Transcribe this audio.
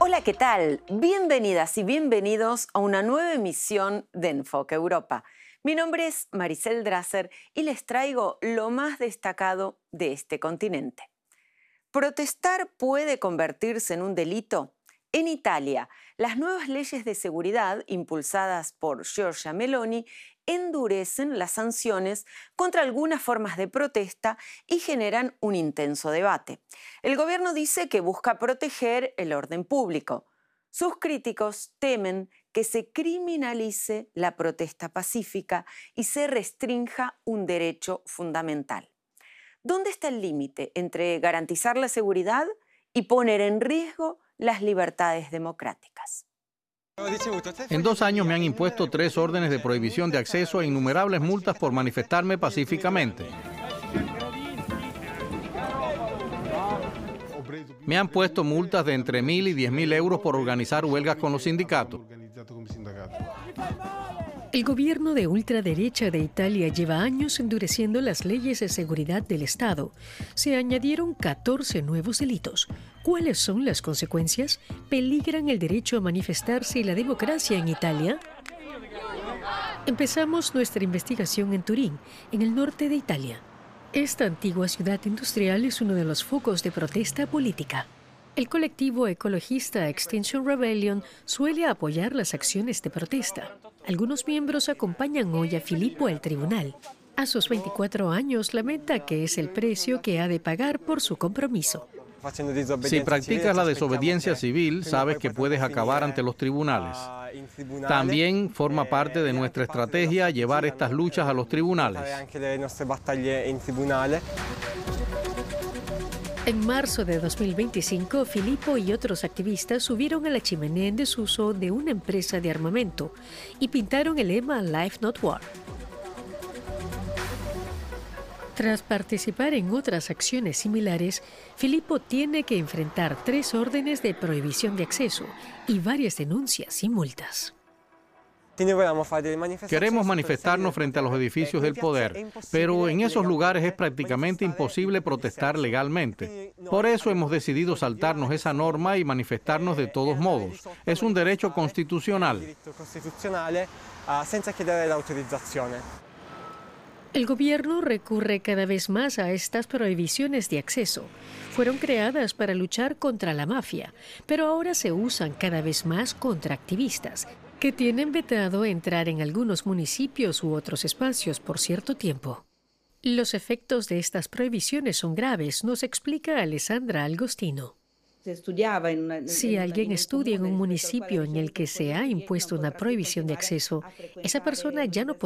Hola, ¿qué tal? Bienvenidas y bienvenidos a una nueva emisión de Enfoque Europa. Mi nombre es Maricel Drasser y les traigo lo más destacado de este continente. ¿Protestar puede convertirse en un delito? En Italia, las nuevas leyes de seguridad impulsadas por Giorgia Meloni endurecen las sanciones contra algunas formas de protesta y generan un intenso debate. El gobierno dice que busca proteger el orden público. Sus críticos temen que se criminalice la protesta pacífica y se restrinja un derecho fundamental. ¿Dónde está el límite entre garantizar la seguridad y poner en riesgo las libertades democráticas? En 2 años me han impuesto 3 órdenes de prohibición de acceso e innumerables multas por manifestarme pacíficamente. Me han puesto multas de entre 1.000 y 10.000 euros por organizar huelgas con los sindicatos. El gobierno de ultraderecha de Italia lleva años endureciendo las leyes de seguridad del Estado. Se añadieron 14 nuevos delitos. ¿Cuáles son las consecuencias? ¿Peligran el derecho a manifestarse y la democracia en Italia? Empezamos nuestra investigación en Turín, en el norte de Italia. Esta antigua ciudad industrial es uno de los focos de protesta política. El colectivo ecologista Extinction Rebellion suele apoyar las acciones de protesta. Algunos miembros acompañan hoy a Filippo al tribunal. A sus 24 años lamenta que es el precio que ha de pagar por su compromiso. Si practicas la desobediencia civil, sabes que puedes acabar ante los tribunales. También forma parte de nuestra estrategia llevar estas luchas a los tribunales. En marzo de 2025, Filippo y otros activistas subieron a la chimenea en desuso de una empresa de armamento y pintaron el lema Life Not War. Tras participar en otras acciones similares, Filippo tiene que enfrentar 3 órdenes de prohibición de acceso y varias denuncias y multas. Queremos manifestarnos frente a los edificios del poder, pero en esos lugares es prácticamente imposible protestar legalmente. Por eso hemos decidido saltarnos esa norma y manifestarnos de todos modos. Es un derecho constitucional. El gobierno recurre cada vez más a estas prohibiciones de acceso. Fueron creadas para luchar contra la mafia, pero ahora se usan cada vez más contra activistas que tienen vetado entrar en algunos municipios u otros espacios por cierto tiempo. Los efectos de estas prohibiciones son graves, nos explica Alessandra Agostino. Si alguien estudia en un municipio en el que se ha impuesto una prohibición de acceso, esa persona ya no podrá